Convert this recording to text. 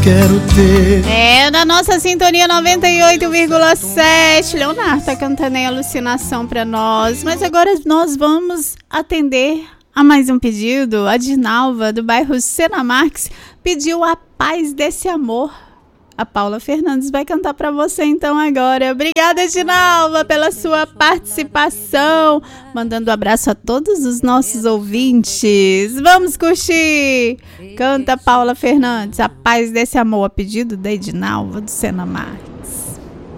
quero ter. É, da nossa sintonia 98,7. Leonardo tá cantando aí Alucinação pra nós. Mas agora nós vamos atender a mais um pedido. A Dinalva, do bairro Sena Marques, pediu A Paz Desse Amor. A Paula Fernandes vai cantar para você então agora. Obrigada, Dinalva, pela sua participação. Mandando um abraço a todos os nossos ouvintes. Vamos curtir. Canta Paula Fernandes, A Paz Desse Amor, a pedido da Dinalva do Sena Marques.